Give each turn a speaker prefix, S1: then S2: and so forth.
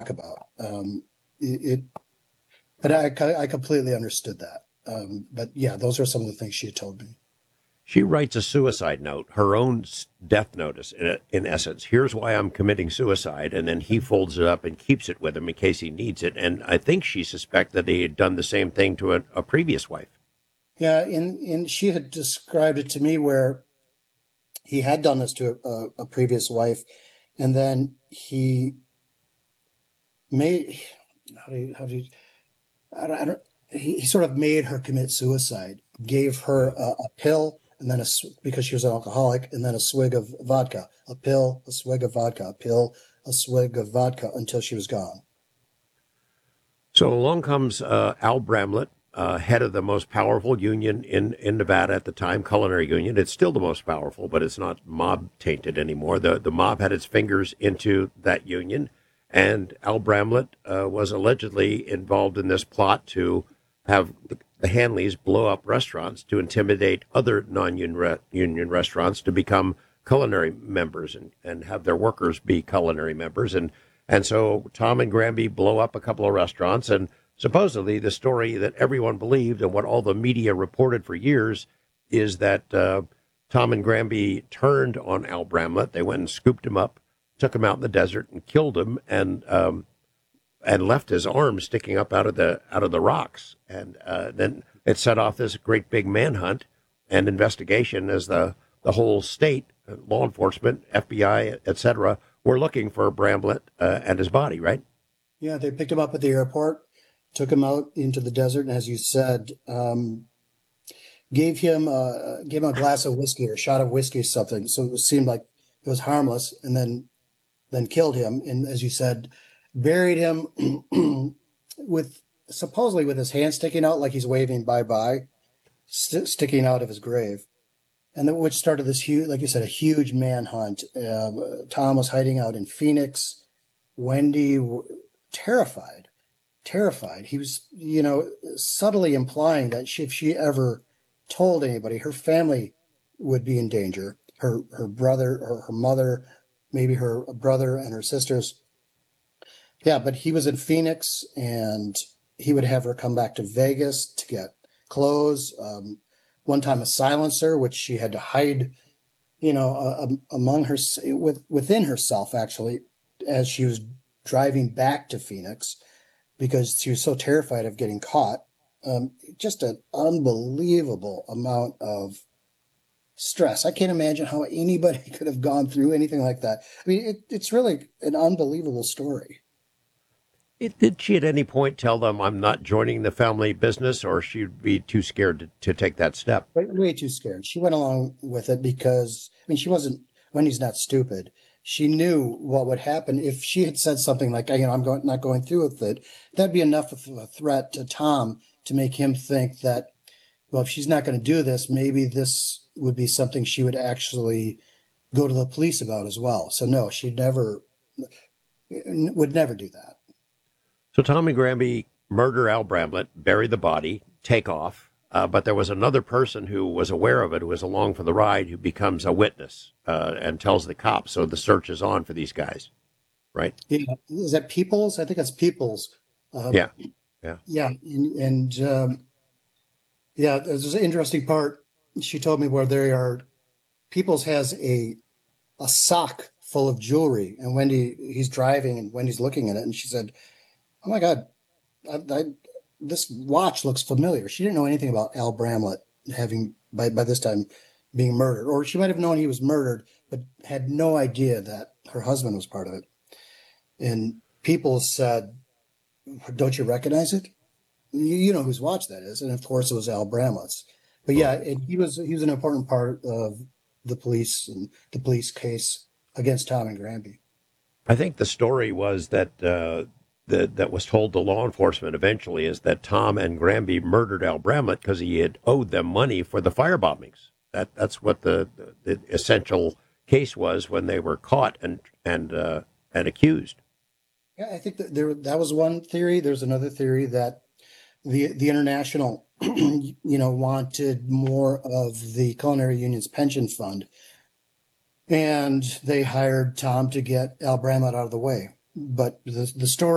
S1: talk about. But I completely understood that. But yeah, those are some of the things she had told me.
S2: She writes a suicide note, her own death notice, in essence. Here's why I'm committing suicide. And then he folds it up and keeps it with him in case he needs it. And I think she suspects that he had done the same thing to a previous wife.
S1: Yeah, and she had described it to me where he had done this to a previous wife, and then he made how do you I don't he sort of made her commit suicide, gave her a pill, and then because she was an alcoholic, and then a swig of vodka, a pill, a swig of vodka, a pill, a swig of vodka until she was gone.
S2: So along comes Al Bramlett, head of the most powerful union in Nevada at the time, Culinary Union. It's still the most powerful, but it's not mob tainted anymore. The mob had its fingers into that union, and Al Bramlett was allegedly involved in this plot to have the Hanleys blow up restaurants to intimidate other non-union restaurants to become culinary members and have their workers be culinary members. And so Tom and Granby blow up a couple of restaurants, and supposedly the story that everyone believed and what all the media reported for years is that Tom and Granby turned on Al Bramlett. They went and scooped him up, took him out in the desert, and killed him, and left his arms sticking up out of the rocks. And then it set off this great big manhunt and investigation as the whole state, law enforcement, FBI, etc., were looking for Bramlett and his body, right?
S1: Yeah, they picked him up at the airport, took him out into the desert, and as you said, gave him a glass of whiskey or a shot of whiskey or something. So it seemed like it was harmless, and then killed him. And as you said, buried him with supposedly with his hand sticking out like he's waving bye-bye, sticking out of his grave. And then, which started this huge, like you said, a huge manhunt. Tom was hiding out in Phoenix. Wendy, terrified. He was, subtly implying that if she ever told anybody, her family would be in danger. Her brother, or her mother, maybe her brother and her sisters. Yeah, but he was in Phoenix, and he would have her come back to Vegas to get clothes. One time a silencer, which she had to hide, among her, within herself, actually, as she was driving back to Phoenix, because she was so terrified of getting caught. Just an unbelievable amount of stress. I can't imagine how anybody could have gone through anything like that. I mean, it's really an unbelievable story.
S2: Did she at any point tell them, I'm not joining the family business, or she'd be too scared to take that step?
S1: Way too scared. She went along with it because, I mean, she wasn't, Wendy's not stupid. She knew what would happen if she had said something like, not going through with it. That'd be enough of a threat to Tom to make him think that, well, if she's not going to do this, maybe this would be something she would actually go to the police about as well. So no, would never do that.
S2: So Tom and Granby murder Al Bramlett, bury the body, take off. But there was another person who was aware of it, who was along for the ride, who becomes a witness and tells the cops. So the search is on for these guys, right?
S1: Yeah. Is that Peoples? I think that's Peoples.
S2: Yeah.
S1: Yeah. Yeah, there's an interesting part. She told me where Peoples has a sock full of jewelry, and he's driving, and Wendy's looking at it, and she said, "Oh my God, this watch looks familiar." She didn't know anything about Al Bramlett having by this time being murdered, or she might have known he was murdered, but had no idea that her husband was part of it. And people said, "Don't you recognize it? You know whose watch that is?" And of course, it was Al Bramlett's. But yeah, and he was an important part of the police and the police case against Tom and Granby.
S2: I think the story was that was told to law enforcement eventually is that Tom and Granby murdered Al Bramlett because he had owed them money for the fire bombings. That's what the essential case was when they were caught and accused.
S1: Yeah, I think that was one theory. There's another theory that the international, wanted more of the Culinary Union's pension fund, and they hired Tom to get Al Bramlett out of the way. But the story